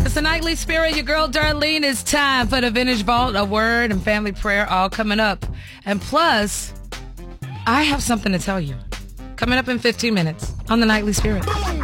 It's the Nightly Spirit. Your girl Darlene. It's time for the Vintage Vault, a word and family prayer all coming up. And plus, I have something to tell you. Coming up in 15 minutes on the Nightly Spirit.